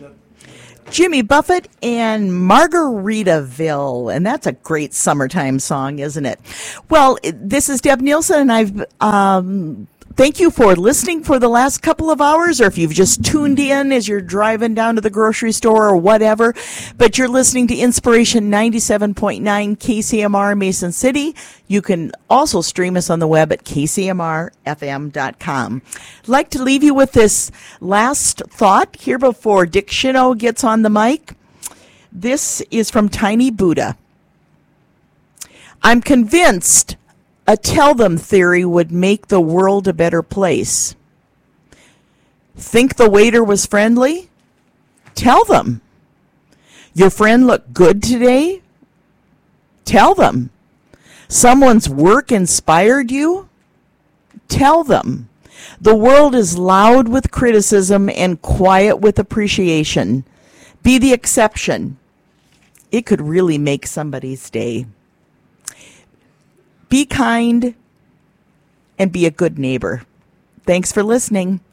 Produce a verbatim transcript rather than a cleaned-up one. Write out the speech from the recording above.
Jimmy Buffett and Margaritaville, and that's a great summertime song, isn't it? Well, this is Deb Nielsen, and I've um, thank you for listening for the last couple of hours, or if you've just tuned in as you're driving down to the grocery store or whatever, but you're listening to Inspiration ninety-seven point nine K C M R Mason City. You can also stream us on the web at k c m r f m dot com. I'd like to leave you with this last thought here before Dick Shino gets on the mic. This is from Tiny Buddha. I'm convinced a tell them theory would make the world a better place. Think the waiter was friendly? Tell them. Your friend looked good today? Tell them. Someone's work inspired you? Tell them. The world is loud with criticism and quiet with appreciation. Be the exception. It could really make somebody's day. Be kind and be a good neighbor. Thanks for listening.